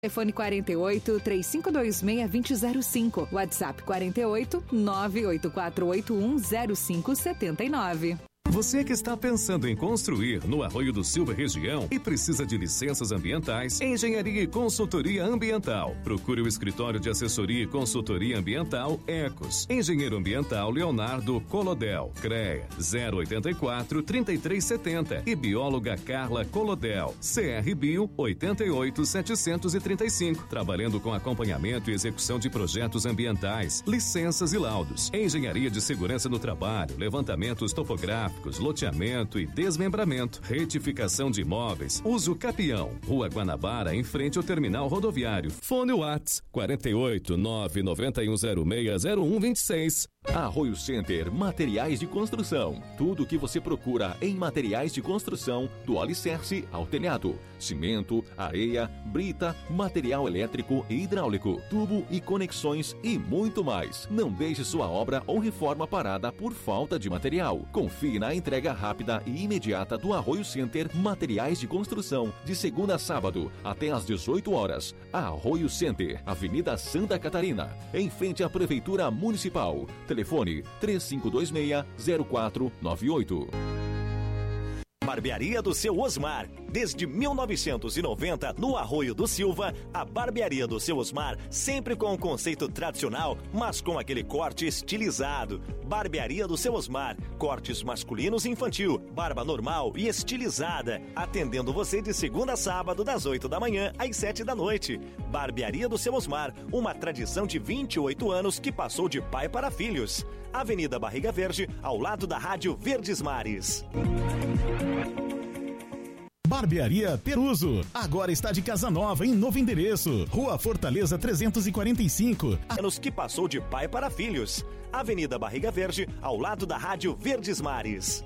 Telefone 48-3526-2005. WhatsApp 48-984810579. Você que está pensando em construir no Arroio do Silva região e precisa de licenças ambientais, engenharia e consultoria ambiental. Procure o escritório de assessoria e consultoria ambiental Ecos. Engenheiro ambiental Leonardo Colodel. CREA 084-3370 e bióloga Carla Colodel. CR Bio 88735. Trabalhando com acompanhamento e execução de projetos ambientais, licenças e laudos. Engenharia de segurança no trabalho, levantamentos topográficos, loteamento e desmembramento, retificação de imóveis, uso capião, Rua Guanabara, em frente ao terminal rodoviário. Fone Whats 48-99106-0126. Arroio Center Materiais de Construção. Tudo o que você procura em materiais de construção, do alicerce ao telhado. Cimento, areia, brita, material elétrico e hidráulico, tubo e conexões e muito mais. Não deixe sua obra ou reforma parada por falta de material. Confie na entrega rápida e imediata do Arroio Center Materiais de Construção, de segunda a sábado, até às 18 horas. Arroio Center, Avenida Santa Catarina, em frente à Prefeitura Municipal. Telefone 3526-0498. Barbearia do Seu Osmar. Desde 1990, no Arroio do Silva, a Barbearia do Seu Osmar, sempre com um conceito tradicional, mas com aquele corte estilizado. Barbearia do Seu Osmar, cortes masculinos e infantil, barba normal e estilizada, atendendo você de segunda a sábado, das 8 da manhã às 7 da noite. Barbearia do Seu Osmar, uma tradição de 28 anos que passou de pai para filhos. Avenida Barriga Verde, ao lado da Rádio Verdes Mares. Barbearia Peruso, agora está de casa nova em novo endereço, Rua Fortaleza 345. Anos que passou de pai para filhos. Avenida Barriga Verde, ao lado da Rádio Verdes Mares.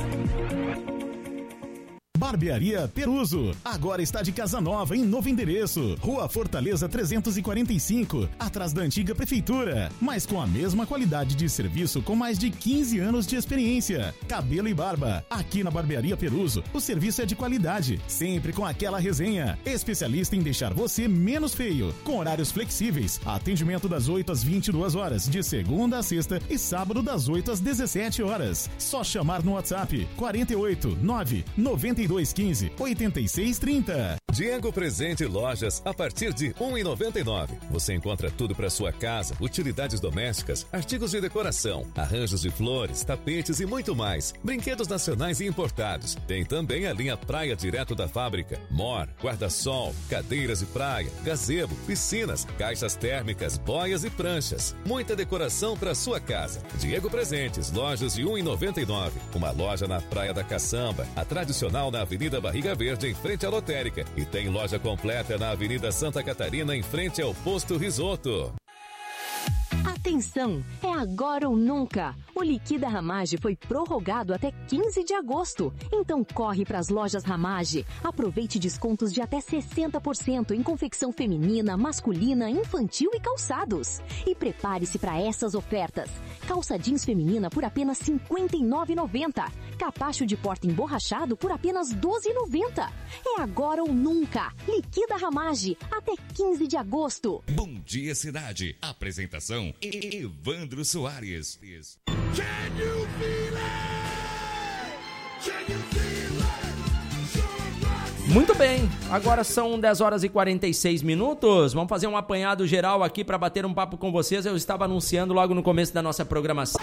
Barbearia Peruso, agora está de casa nova em novo endereço, Rua Fortaleza 345, atrás da antiga prefeitura, mas com a mesma qualidade de serviço com mais de 15 anos de experiência. Cabelo e barba, aqui na Barbearia Peruso, o serviço é de qualidade, sempre com aquela resenha. Especialista em deixar você menos feio, com horários flexíveis, atendimento das 8 às 22 horas, de segunda a sexta e sábado das 8 às 17 horas. Só chamar no WhatsApp 48 992 15-8630. Diego Presente Lojas, a partir de R$ 1,99. Você encontra tudo para sua casa, utilidades domésticas, artigos de decoração, arranjos de flores, tapetes e muito mais. Brinquedos nacionais e importados. Tem também a linha Praia direto da fábrica. Mor, guarda-sol, cadeiras de praia, gazebo, piscinas, caixas térmicas, boias e pranchas. Muita decoração para sua casa. Diego Presentes, lojas de R$ 1,99. Uma loja na Praia da Caçamba, a tradicional na Avenida Barriga Verde, em frente à lotérica. E tem loja completa na Avenida Santa Catarina, em frente ao Posto Risoto. Atenção, é agora ou nunca. O Liquida Ramage foi prorrogado até 15 de agosto. Então corre para as lojas Ramage. Aproveite descontos de até 60% em confecção feminina, masculina, infantil e calçados. E prepare-se para essas ofertas. Calça jeans feminina por apenas R$ 59,90. Capacho de porta emborrachado por apenas R$ 12,90. É agora ou nunca. Liquida Ramage até 15 de agosto. Bom dia, cidade. Apresentação Evandro Soares. Can you feel it? Can you feel it? Muito bem, agora são 10 horas e 46 minutos. Vamos fazer um apanhado geral aqui para bater um papo com vocês. Eu estava anunciando logo no começo da nossa programação.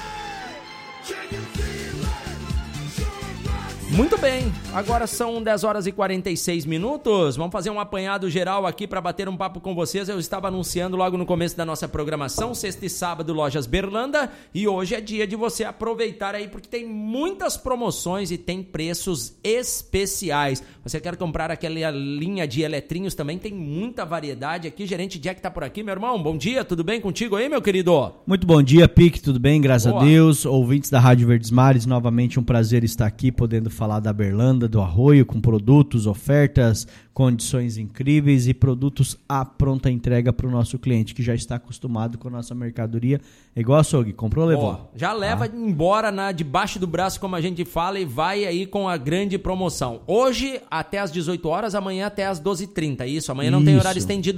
Muito bem, agora são 10 horas e 46 minutos. Vamos fazer um apanhado geral aqui para bater um papo com vocês. Eu estava anunciando logo no começo da nossa programação, sexta e sábado, Lojas Berlanda. E hoje é dia de você aproveitar aí, porque tem muitas promoções e tem preços especiais. Você quer comprar aquela linha de eletrinhos também? Tem muita variedade aqui. Gerente Jack tá por aqui, meu irmão. Bom dia, tudo bem contigo aí, meu querido? Muito bom dia, Pique, tudo bem? Graças a Deus. Ouvintes da Rádio Verdes Mares, novamente um prazer estar aqui podendo falar da Berlanda, do Arroio, com produtos, ofertas, condições incríveis e produtos à pronta entrega para o nosso cliente que já está acostumado com a nossa mercadoria. É igual açougue, comprou, levou. Já leva embora debaixo do braço, como a gente fala, e vai aí com a grande promoção. Hoje até às 18 horas, amanhã até às 12h30, isso? Amanhã não tem horário estendido